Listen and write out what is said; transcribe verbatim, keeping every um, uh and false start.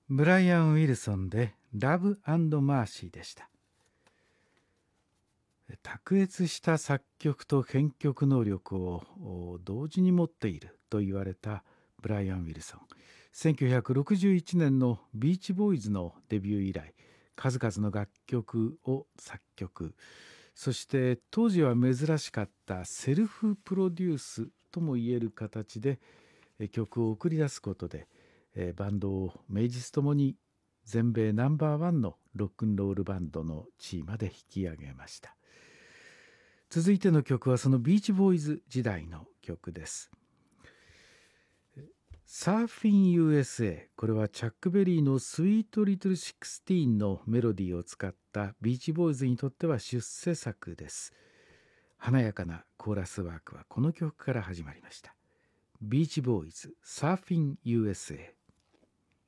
ブライアン・ウィルソンでラブ&マーシーでした。卓越した作曲と編曲能力を同時に持っていると言われたブライアン・ウィルソン。せんきゅうひゃくろくじゅういちねんのビーチボーイズのデビュー以来、数々の楽曲を作曲、そして当時は珍しかったセルフプロデュースともいえる形で曲を送り出すことで、バンドを名実ともに全米ナンバーワンのロックンロールバンドの地位まで引き上げました。続いての曲はそのビーチボーイズ時代の曲です。サーフィン ユーエスエー、 これはチャック・ベリーのスイート・リトル・シックスティーンのメロディーを使ったビーチボーイズにとっては出世作です。華やかなコーラスワークはこの曲から始まりました。ビーチボーイズサーフィン ユーエスエー